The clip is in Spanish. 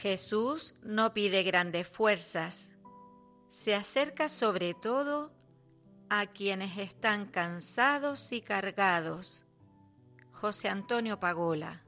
Jesús no pide grandes fuerzas, se acerca sobre todo a quienes están cansados y cargados. José Antonio Pagola.